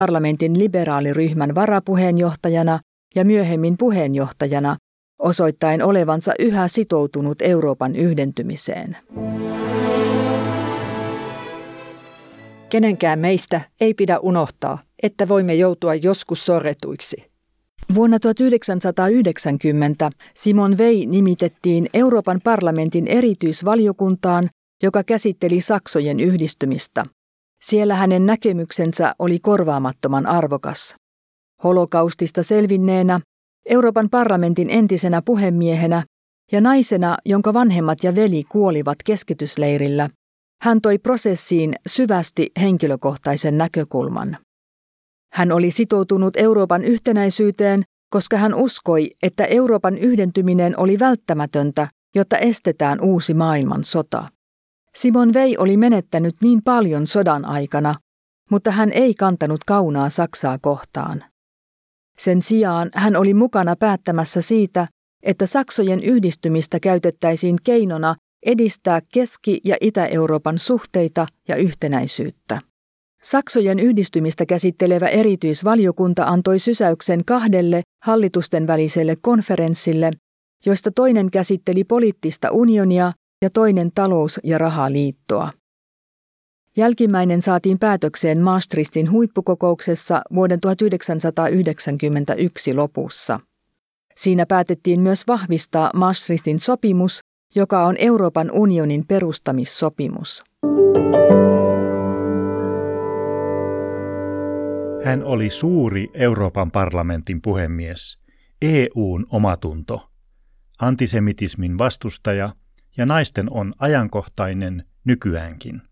parlamentin liberaaliryhmän varapuheenjohtajana ja myöhemmin puheenjohtajana, osoittaen olevansa yhä sitoutunut Euroopan yhdentymiseen. Kenenkään meistä ei pidä unohtaa, että voimme joutua joskus sorretuiksi. Vuonna 1990 Simone Weil nimitettiin Euroopan parlamentin erityisvaliokuntaan, joka käsitteli saksojen yhdistymistä. Siellä hänen näkemyksensä oli korvaamattoman arvokas. Holokaustista selvinneenä, Euroopan parlamentin entisenä puhemiehenä ja naisena, jonka vanhemmat ja veli kuolivat keskitysleirillä, hän toi prosessiin syvästi henkilökohtaisen näkökulman. Hän oli sitoutunut Euroopan yhtenäisyyteen, koska hän uskoi, että Euroopan yhdentyminen oli välttämätöntä, jotta estetään uusi maailmansota. Simone Weil oli menettänyt niin paljon sodan aikana, mutta hän ei kantanut kaunaa Saksaa kohtaan. Sen sijaan hän oli mukana päättämässä siitä, että saksojen yhdistymistä käytettäisiin keinona edistää Keski- ja Itä-Euroopan suhteita ja yhtenäisyyttä. Saksojen yhdistymistä käsittelevä erityisvaliokunta antoi sysäyksen 2 hallitusten väliselle konferenssille, joista toinen käsitteli poliittista unionia ja toinen talous- ja rahaliittoa. Jälkimmäinen saatiin päätökseen Maastrichtin huippukokouksessa vuoden 1991 lopussa. Siinä päätettiin myös vahvistaa Maastrichtin sopimus, joka on Euroopan unionin perustamissopimus. Hän oli suuri Euroopan parlamentin puhemies, EU:n omatunto, antisemitismin vastustaja ja naisten on ajankohtainen nykyäänkin.